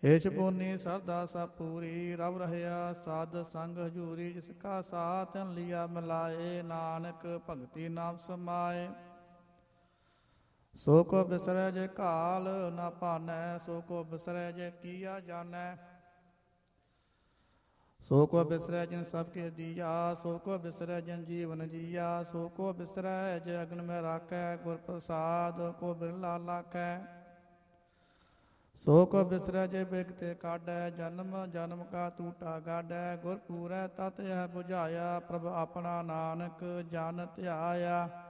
ਏਸ਼ ਪੂਨੀ ਸਰਦਾ ਸਭ ਪੂਰੀ ਰਵ ਰਹਿਆ ਸਾਧ ਸੰਗ ਹਜੂਰੀ ਜਿਸ ਕਾ ਸਾਥ ਲਿਆ ਮਿਲਾਏ ਨਾਨਕ ਭਗਤੀ ਨਾਮ ਸਮਾਏ ਸੋ ਕੋ ਬਿਸਰੈ ਜੇ ਘਾਲ ਨਾ ਭਾਨੈ ਸੋ ਕੋ ਬਿਸਰੈ ਜੇ ਕੀਆ ਜਾਣੈ ਸੋ ਕੋ ਬਿਸਰੈ ਜਿਨ ਸਭ ਕੇ ਦੀਆ ਸੋ ਕੋ ਬਿਸਰੈ ਜਿਨ ਜੀਵਨ ਜੀਆ ਸੋ ਕੋ ਬਿਸਰੈ ਜੇ ਅਗਨ ਮੈਂ ਰਾਖੈ ਗੁਰ ਪ੍ਰਸਾਦ ਕੋ ਬਿਰਲਾ ਲਾਖੈ ਸੋ ਕੋ ਬਿਸਰੈ ਜੇ ਬਿਗਤੇ ਕਾਢੈ ਜਨਮ ਜਨਮ ਕਾ ਟੂਟਾ ਗਾਢੈ ਗੁਰ ਪੂਰੈ ਤਤ ਇਹ ਬੁਝਾਇਆ ਪ੍ਰਭ ਆਪਣਾ ਨਾਨਕ ਜਨ ਧਿਆਇਆ